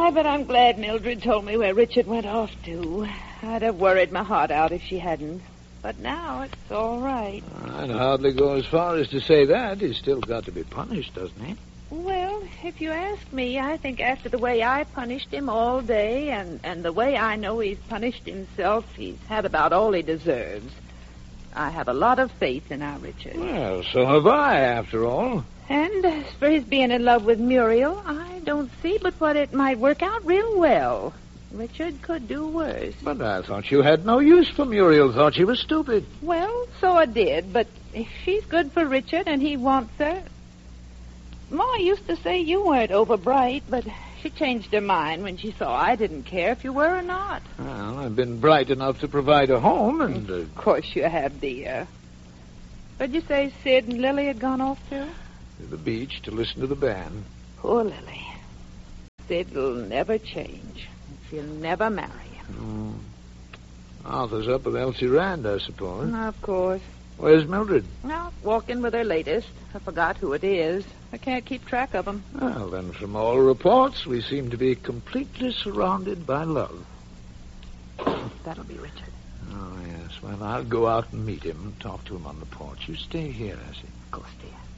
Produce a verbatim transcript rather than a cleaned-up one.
I bet I'm glad Mildred told me where Richard went off to. I'd have worried my heart out if she hadn't. But now it's all right. I'd hardly go as far as to say that. He's still got to be punished, doesn't he? Well, if you ask me, I think after the way I punished him all day and, and the way I know he's punished himself, he's had about all he deserves. I have a lot of faith in our Richard. Well, so have I, after all. And as for his being in love with Muriel, I don't see but what it might work out real well. Richard could do worse. But I thought you had no use for Muriel. Thought she was stupid. Well, so I did, but if she's good for Richard and he wants her... Ma used to say you weren't over bright, but she changed her mind when she saw I didn't care if you were or not. Well, I've been bright enough to provide a home, and... Uh... Of course you have, dear. Where'd you say Sid and Lily had gone off to? To the beach to listen to the band. Poor Lily. Sid'll never change. She'll never marry him. Mm. Arthur's up with Elsie Rand, I suppose. Of course. Where's Mildred? No, walking with her latest. I forgot who it is. I can't keep track of them. Well, then, from all reports, we seem to be completely surrounded by love. That'll be Richard. Oh, yes. Well, I'll go out and meet him and talk to him on the porch. You stay here, Essie. Of course, dear.